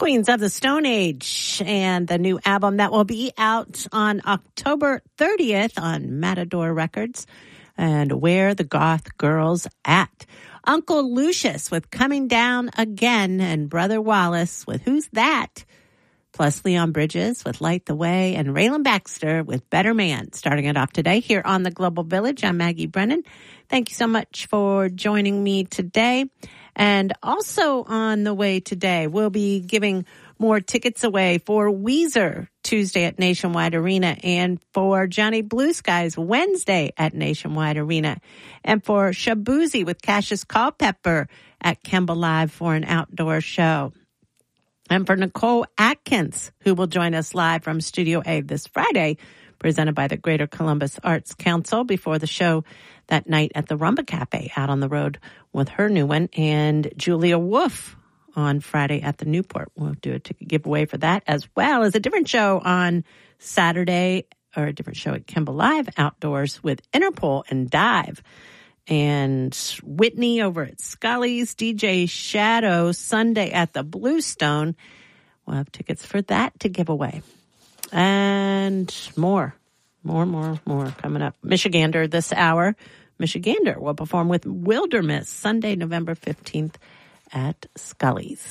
Queens of the Stone Age, and the new album that will be out on October 30th on Matador Records, and Where the Goth Girls At. Uncle Lucius with Coming Down Again, and Brother Wallace with Who's That? Plus Leon Bridges with Light the Way, and Raylan Baxter with Better Man, starting it off today here on the Global Village. I'm Maggie Brennan. Thank you so much for joining me today. And also on the way today, we'll be giving more tickets away for Weezer Tuesday at Nationwide Arena, and for Johnny Blue Skies Wednesday at Nationwide Arena, and for Shabuzi with Cassius Culpepper at Kemba Live for an outdoor show. And for Nicole Atkins, who will join us live from Studio A this Friday, presented by the Greater Columbus Arts Council, before the show that night at the Rumba Cafe out on the road with her new one. And Julia Wolf on Friday at the Newport. We'll do a ticket giveaway for that, as well as a different show on Saturday, or a different show at Kemba Live outdoors with Interpol and Dive. And Whitney over at Scully's, DJ Shadow Sunday at the Bluestone. We'll have tickets for that to give away. And more coming up. Michigander this hour. Michigander will perform with Wilderness Sunday, November 15th at Scully's.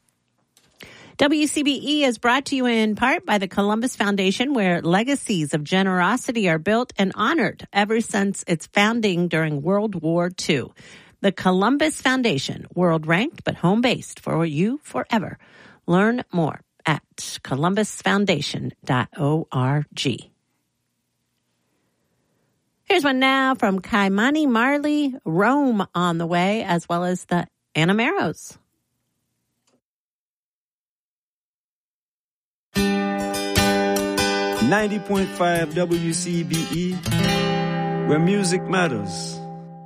WCBE is brought to you in part by the Columbus Foundation, where legacies of generosity are built and honored ever since its founding during World War II. The Columbus Foundation, world ranked but home based for you forever. Learn more at columbusfoundation.org. Here's one now from Kaimani Marley, Rome on the way, as well as the Anameros. 90.5 WCBE, where music matters.